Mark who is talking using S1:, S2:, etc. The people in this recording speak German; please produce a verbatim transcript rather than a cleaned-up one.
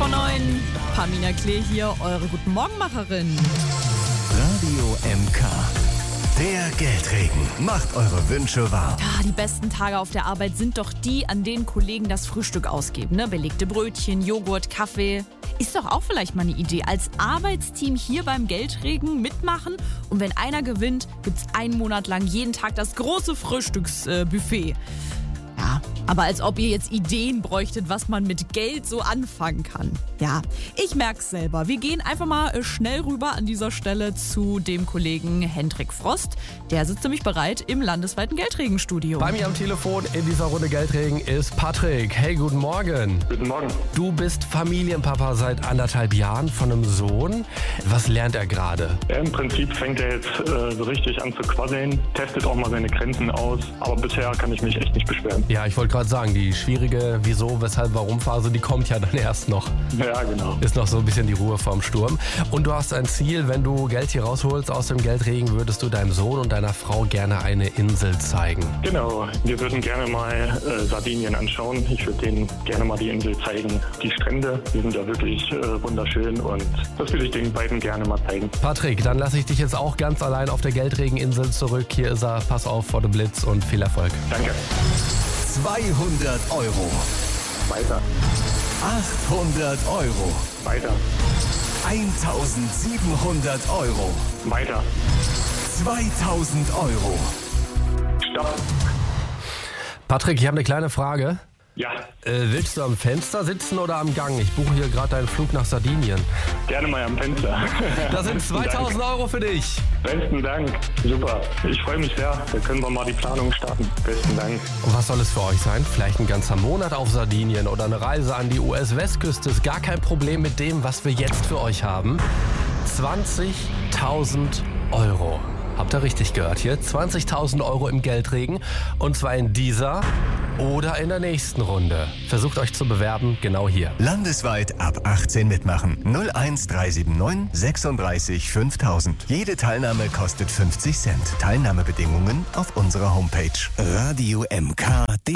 S1: vor neun. Pamina Klee hier, eure Guten Morgenmacherin.
S2: Radio M K. Der Geldregen macht eure Wünsche wahr.
S1: Ja, die besten Tage auf der Arbeit sind doch die, an denen Kollegen das Frühstück ausgeben. Ne? Belegte Brötchen, Joghurt, Kaffee. Ist doch auch vielleicht mal eine Idee. Als Arbeitsteam hier beim Geldregen mitmachen. Und wenn einer gewinnt, gibt's einen Monat lang jeden Tag das große Frühstücksbuffet. Ja, aber als ob ihr jetzt Ideen bräuchtet, was man mit Geld so anfangen kann. Ja, ich merk's selber. Wir gehen einfach mal schnell rüber an dieser Stelle zu dem Kollegen Hendrik Frost. Der sitzt nämlich bereit im landesweiten Geldregenstudio.
S3: Bei mir am Telefon in dieser Runde Geldregen ist Patrick. Hey, guten Morgen.
S4: Guten Morgen.
S3: Du bist Familienpapa seit anderthalb Jahren von einem Sohn. Was lernt er gerade?
S4: Ja, im Prinzip fängt er jetzt äh, so richtig an zu quasseln, testet auch mal seine Grenzen aus. Aber bisher kann ich mich echt nicht beschweren.
S3: Ja, ich wollte gerade sagen, die schwierige Wieso, Weshalb, Warum-Phase, die kommt ja dann erst noch.
S4: Ja, genau.
S3: Ist noch so ein bisschen die Ruhe vorm Sturm. Und du hast ein Ziel, wenn du Geld hier rausholst aus dem Geldregen, würdest du deinem Sohn und deiner Frau gerne eine Insel zeigen.
S4: Genau, wir würden gerne mal äh, Sardinien anschauen. Ich würde denen gerne mal die Insel zeigen. Die Strände, die sind ja wirklich äh, wunderschön und das würde ich den beiden gerne mal zeigen.
S3: Patrick, dann lasse ich dich jetzt auch ganz allein auf der Geldregeninsel zurück. Hier ist er, pass auf vor dem Blitz und viel Erfolg.
S4: Danke.
S2: zweihundert Euro.
S4: Weiter.
S2: achthundert Euro.
S4: Weiter.
S2: eintausendsiebenhundert Euro.
S4: Weiter.
S2: zweitausend Euro.
S4: Stopp.
S3: Patrick, ich habe eine kleine Frage.
S4: Ja,
S3: Äh, willst du am Fenster sitzen oder am Gang? Ich buche hier gerade deinen Flug nach Sardinien.
S4: gerne mal am Fenster.
S3: Das sind
S4: Besten
S3: zweitausend Euro für dich.
S4: Dank. Besten Dank. Super. Ich freue mich sehr. Da können wir mal die Planung starten. Besten Dank.
S3: Und was soll es für euch sein? Vielleicht ein ganzer Monat auf Sardinien oder eine Reise an die U S-Westküste. Ist gar kein Problem mit dem, was wir jetzt für euch haben. zwanzigtausend Euro. Habt ihr richtig gehört hier? zwanzigtausend Euro im Geldregen. Und zwar in dieser oder in der nächsten Runde. Versucht euch zu bewerben, genau hier.
S2: Landesweit ab achtzehn mitmachen. null eins drei sieben neun sechsunddreißig fünftausend. Jede Teilnahme kostet fünfzig Cent. Teilnahmebedingungen auf unserer Homepage. Radio M K.